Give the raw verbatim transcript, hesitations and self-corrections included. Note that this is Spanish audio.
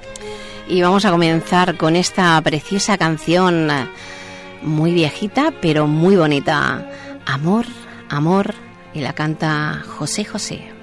Y vamos a comenzar con esta preciosa canción, muy viejita, pero muy bonita. Amor, amor, y la canta José José.